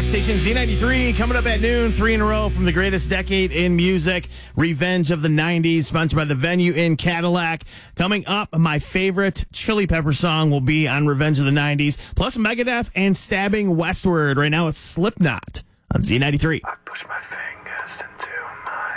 Station Z93 coming up at noon, 3 in a row from the greatest decade in music, Revenge of the 90s, sponsored by the Venue in Cadillac. Coming up, my favorite Chili Pepper song will be on Revenge of the 90s, plus Megadeth and Stabbing Westward. Right now it's Slipknot on Z93. I push my